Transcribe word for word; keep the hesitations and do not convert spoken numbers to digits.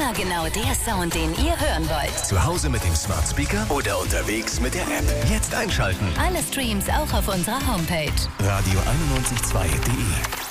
Immer genau der Sound, den ihr hören wollt. Zu Hause mit dem Smart Speaker oder unterwegs mit der App. Jetzt einschalten. Alle Streams auch auf unserer Homepage. radio einundneunzig Komma zwei punkt de